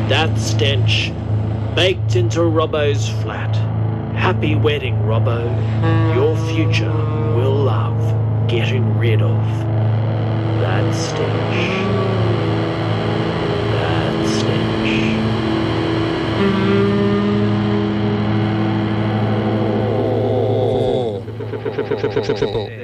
That stench, baked into Robbo's flat. Happy wedding, Robbo. Your future will love getting rid of that stench. That stench.